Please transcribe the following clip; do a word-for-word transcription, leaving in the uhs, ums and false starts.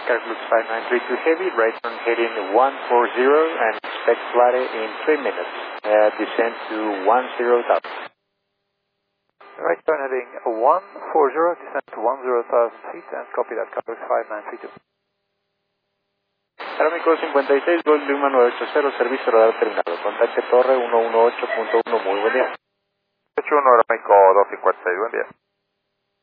Airflux five nine three two Heavy, right turn heading one four zero and expect flight in three minutes. Uh, descend to one zero thousand. Right turn heading one four zero, descend to one zero thousand feet and copy that, Airflux five nine three two. Aeroméxico cincuenta y seis, Gol Lima nueve ocho cero, servicio radar terminado. Contacte Torre ciento dieciocho punto uno, muy buen día. ocho uno, Aeroméxico doscientos cincuenta y seis, buen día.